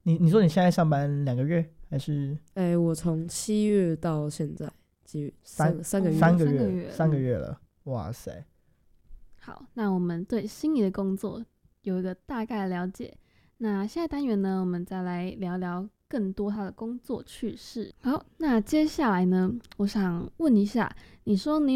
你说你现在上班2个月还是我从7月到现在三个月， 3个月了，哇塞！ 好，那我们对心仪的工作有一个大概的了解。那下一单元呢，我们再来聊聊更多他的工作趣事。好，那接下来呢，我想问一下，你说你